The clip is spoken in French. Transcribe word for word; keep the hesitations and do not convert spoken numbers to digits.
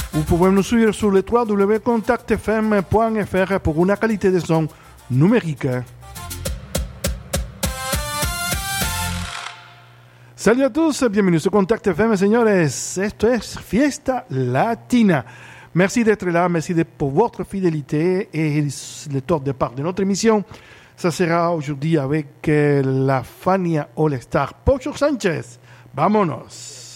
Vous pouvez nous suivre sur le w w w point contact f m point f r pour une qualité de son numérique. Salut à tous, bienvenue sur Contact F M, señores. Esto es Fiesta Latina. Merci d'être là, merci de, pour votre fidélité et le tour de part de notre émission. Ça sera aujourd'hui avec euh, la Fania All Star Pocho Sánchez. Vámonos.